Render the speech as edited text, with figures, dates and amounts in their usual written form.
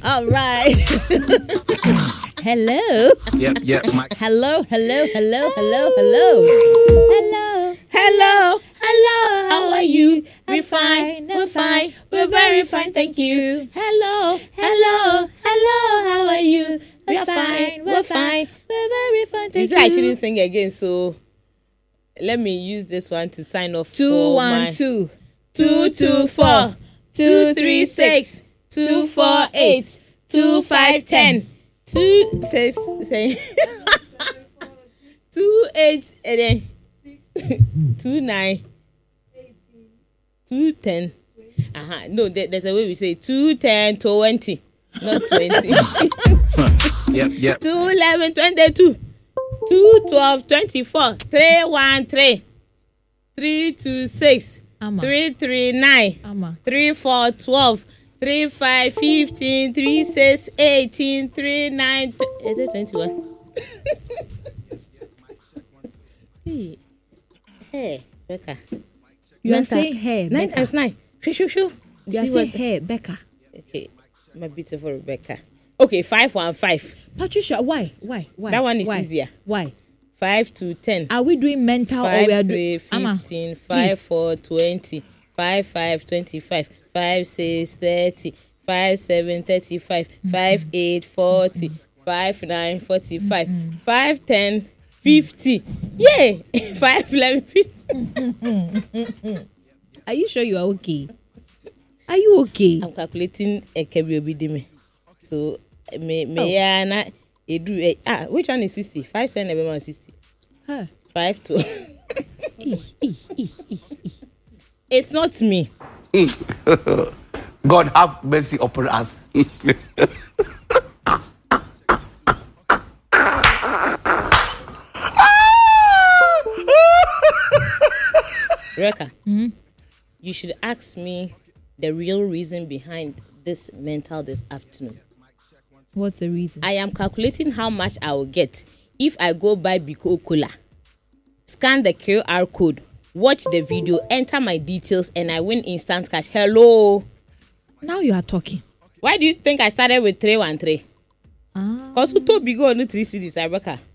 All right. Hello. Yep. Hello. How are you? We're fine. We're very fine, thank you. Hello. How are you? We're fine. We're very fine, thank you. You said I shouldn't sing again, so let me use this one to sign off. 212 224 236 248 2510 26 28 and then 29 210. No, there's a way we say 210 20, not 20. Yep. 211 22 212 24 313 326 339 34 12 35 15 36 18 39. Is it 21? Hey, Becca. You are saying hey, 9 Becca. times 9. Shoo. You are saying hey, Becca. Okay, my beautiful Rebecca. Okay, 515. Patricia, why? That one is easier. Why? 5 to 10. Are we doing mental 5 or we are 3 doing 15. 5 4 20. 5 5 25. 5 6 30. 5 7 35. 5 8 40. 5 9 45. 5 10 50. Yay! 5 11 50. Are you sure you are okay? Are you okay? I'm calculating a KBOBDM. So, me which one is 60? 5 7 everyone 60. 5 2. It's not me. God have mercy upon us. Reka, you should ask me the real reason behind this mental this afternoon. What's the reason? I am calculating how much I will get if I go buy Biko Cola, scan the QR code, watch the video, enter my details, and I win instant cash. Hello. Now you are talking. Why do you think I started with 313? Because who told Bigo only 3 cities, Rebecca?